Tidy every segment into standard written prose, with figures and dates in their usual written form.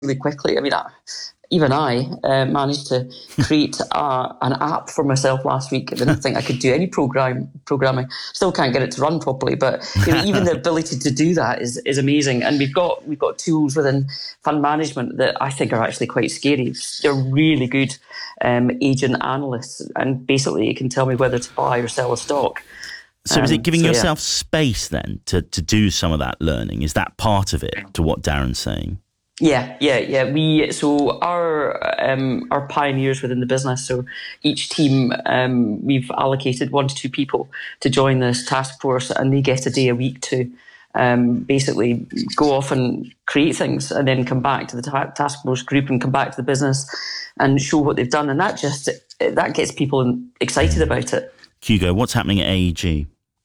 really quickly. I mean, even I managed to create an app for myself last week. I didn't think I could do any programming. Still can't get it to run properly, but even the ability to do that is amazing. And we've got tools within fund management that I think are actually quite scary. They're really good agent analysts, and basically it can tell me whether to buy or sell a stock. So is it giving yourself space then to do some of that learning? Is that part of it, to what Darren's saying? Yeah. So our pioneers within the business. So each team, we've allocated 1 to 2 people to join this task force, and they get a day a week to basically go off and create things, and then come back to the task force group and come back to the business and show what they've done, and that gets people excited about it. Hugo, what's happening at AEG?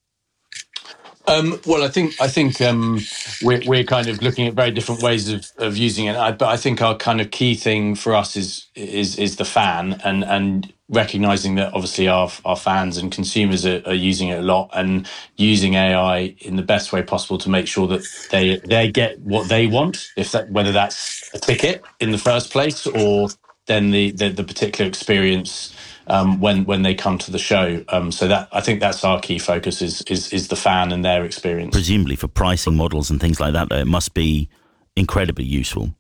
Well, I think we're kind of looking at very different ways of using it. But I think our kind of key thing for us is the fan, and recognizing that obviously our fans and consumers are using it a lot, and using AI in the best way possible to make sure that they get what they want, whether that's a ticket in the first place, or then the particular experience when they come to the show. So that, I think that's our key focus is the fan and their experience. Presumably for pricing models and things like that, though, it must be incredibly useful.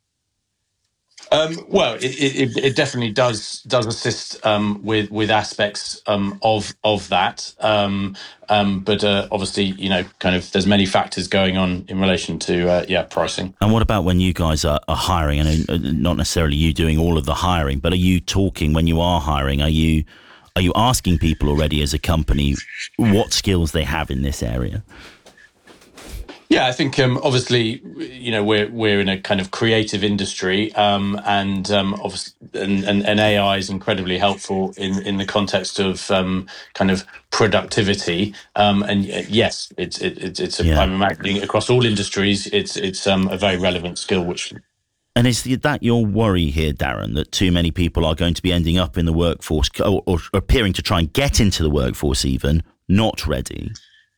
Well, it definitely does assist with aspects of that, but obviously, kind of there's many factors going on in relation to pricing. And what about when you guys are hiring? I know not necessarily you doing all of the hiring, but are you talking when you are hiring? Are you asking people already as a company what skills they have in this area? Yeah, I think obviously, we're in a kind of creative industry, and obviously, and AI is incredibly helpful in the context of kind of productivity. And yes, I'm imagining across all industries, it's a very relevant skill. And is that your worry here, Darren, that too many people are going to be ending up in the workforce, or appearing to try and get into the workforce even, not ready?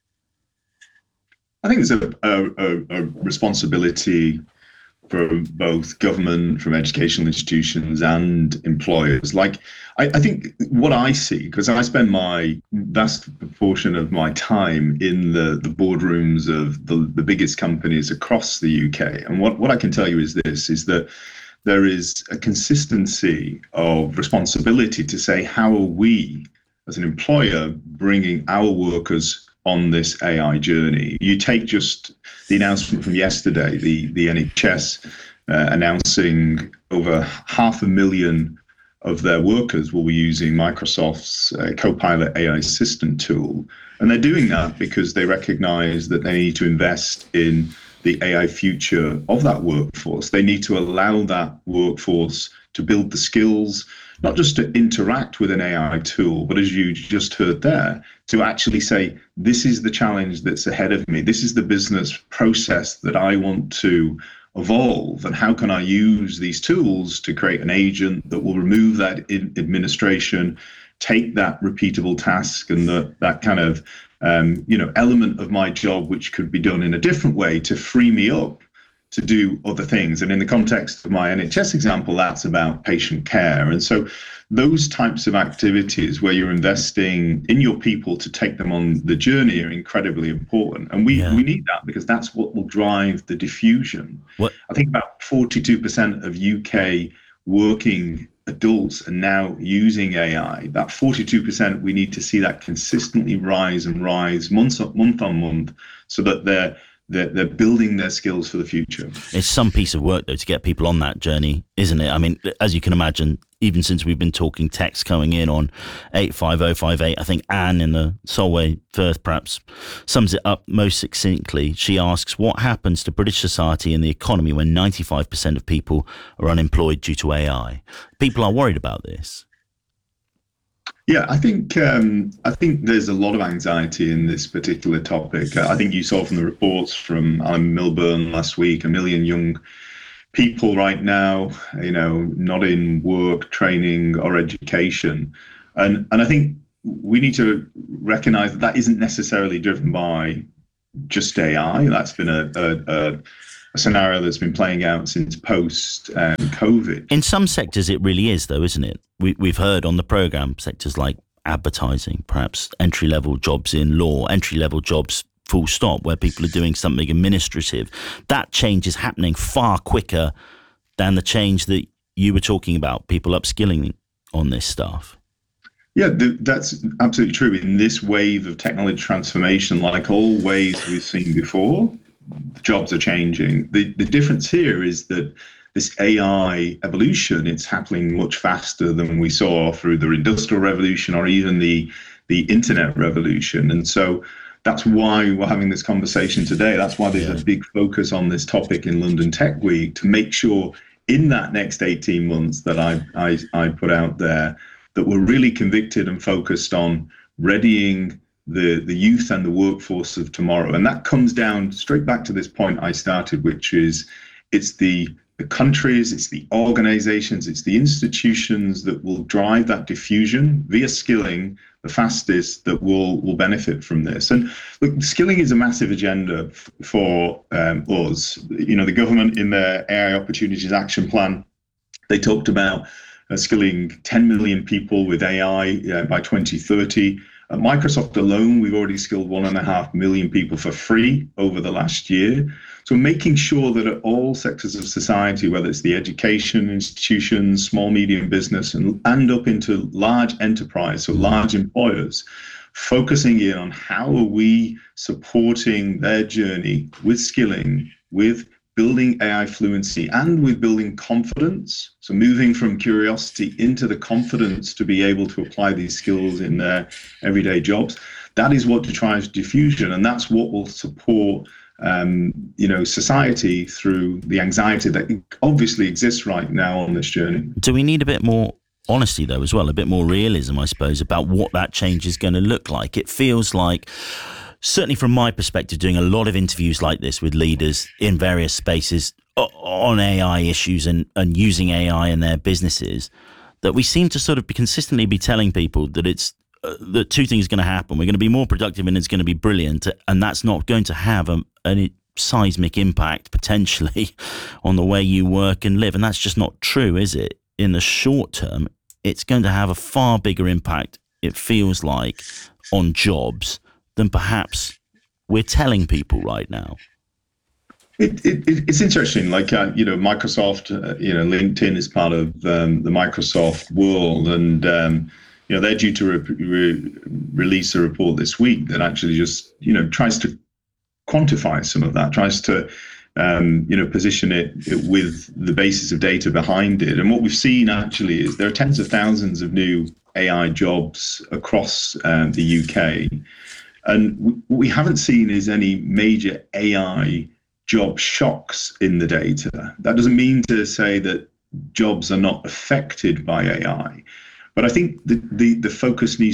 I think there's a responsibility for both government, from educational institutions and employers. I think what I see, because I spend my vast proportion of my time in the boardrooms of the biggest companies across the UK. And what I can tell you is that there is a consistency of responsibility to say, how are we as an employer bringing our workers on this AI journey? You take just the announcement from yesterday, the NHS announcing over 500,000 of their workers will be using Microsoft's Copilot AI assistant tool. And they're doing that because they recognize that they need to invest in the AI future of that workforce. They need to allow that workforce to build the skills, not just to interact with an AI tool, but as you just heard there, to actually say, this is the challenge that's ahead of me. This is the business process that I want to evolve. And how can I use these tools to create an agent that will remove that administration, take that repeatable task and that kind of element of my job, which could be done in a different way, to free me up to do other things. And in the context of my NHS example, that's about patient care. And so those types of activities where you're investing in your people to take them on the journey are incredibly important. And we need that, because that's what will drive the diffusion. I think about 42% of UK working adults are now using AI. That 42%, we need to see that consistently rise month on month, so that they're building their skills for the future. It's some piece of work, though, to get people on that journey, isn't it? I mean, as you can imagine, even since we've been talking, text coming in on 85058, I think Anne in the Solway Firth perhaps sums it up most succinctly. She asks, what happens to British society and the economy when 95% of people are unemployed due to AI? People are worried about this. Yeah, I think there's a lot of anxiety in this particular topic. I think you saw from the reports from Alan Milburn last week, 1 million young people right now, not in work, training or education. And I think we need to recognize that isn't necessarily driven by just AI. That's been a scenario that's been playing out since post COVID. In some sectors, it really is, though, isn't it? We've heard on the programme sectors like advertising, perhaps entry-level jobs in law, entry-level jobs full stop, where people are doing something administrative. That change is happening far quicker than the change that you were talking about, people upskilling on this stuff. Yeah, that's absolutely true. In this wave of technology transformation, like all waves we've seen before, the jobs are changing. The difference here is that this AI evolution, it's happening much faster than we saw through the Industrial Revolution or even the Internet Revolution. And so that's why we're having this conversation today. That's why there's a big focus on this topic in London Tech Week, to make sure in that next 18 months that I put out there, that we're really convicted and focused on readying the youth and the workforce of tomorrow. And that comes down straight back to this point I started, which is it's the countries, it's the organizations, it's the institutions that will drive that diffusion via skilling the fastest, that will benefit from this. And look, skilling is a massive agenda for us. You know, the government in their AI Opportunities Action Plan, they talked about skilling 10 million people with AI by 2030. At Microsoft alone, we've already skilled 1.5 million people for free over the last year. So making sure that at all sectors of society, whether it's the education institutions, small, medium business, and up into large enterprise, so large employers, focusing in on how are we supporting their journey with skilling, with building AI fluency, and with building confidence. So moving from curiosity into the confidence to be able to apply these skills in their everyday jobs. That is what drives diffusion, and that's what will support society through the anxiety that obviously exists right now on this journey. Do we need a bit more honesty, though, as well, a bit more realism, I suppose, about what that change is going to look like? It feels like, certainly from my perspective, doing a lot of interviews like this with leaders in various spaces on AI issues and using AI in their businesses, that we seem to sort of consistently be telling people that it's that two things are going to happen. We're going to be more productive and it's going to be brilliant, and that's not going to have a seismic impact potentially on the way you work and live. And that's just not true, is it? In the short term, it's going to have a far bigger impact, it feels like, on jobs than perhaps we're telling people right now. It's interesting, like, Microsoft, LinkedIn is part of the Microsoft world, and, they're due to release a report this week that actually just, tries to quantify some of that, tries to, position it with the basis of data behind it. And what we've seen actually is there are tens of thousands of new AI jobs across the UK. And what we haven't seen is any major AI job shocks in the data. That doesn't mean to say that jobs are not affected by AI. But I think the focus needs